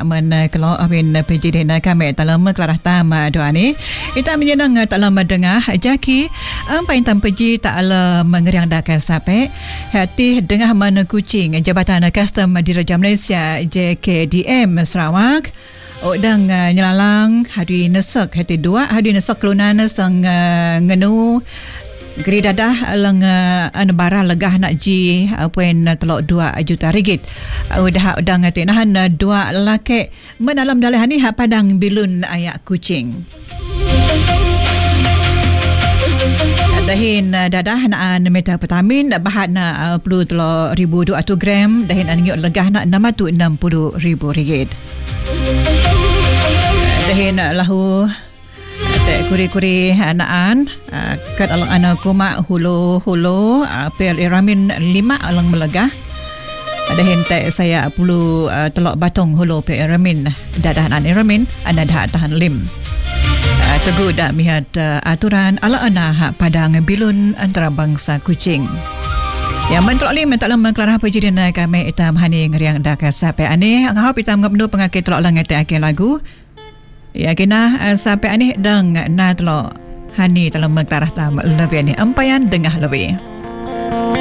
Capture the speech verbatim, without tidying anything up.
men kalau amin penjidin kami dalam kelarah tama doa ni kita menyenang dalam mendengar jaki ampai tam peji tak ala mengeriang dakal sampai hati dengar mana kucing Jabatan Custom Diraja Malaysia J K D M Sarawak udang uh, nyelalang hari nesak hati dua hari nesak kelunan sang uh, ngenu geri dadah lang uh, anbara legah nak ji apuin uh, telok dua juta ringgit uh, udah udang hati nahan uh, dua laki menalam dalih ni ha padang bilun ayak kucing dahin uh, dadah naan metapetamin bahat na uh, perlu telok ribu dua ratus gram dahin angiuk legah nak enam ratus enam puluh ribu ringgit dahin uh, lahu tak kuri-kuri anaan uh, kat alang ana kumak hulu-hulu uh, pel iramin lima alang melegah ada hentai saya puluh uh, telok batong hulu pel iramin dadah an iramin anda dah tahan lim uh, teguh dah mihat uh, aturan ala ana hak padang bilun antara bangsa kucing yang mentelok lim tak lama kelarah pejidin kami itam hani ngeriang dah kasape ane ngahap itam ngapnu pengakit telok langat akhir lagu ya kena uh, sampai ani dang na telok hani dalam mengkelarah tam lebih ni empayan dengah lebih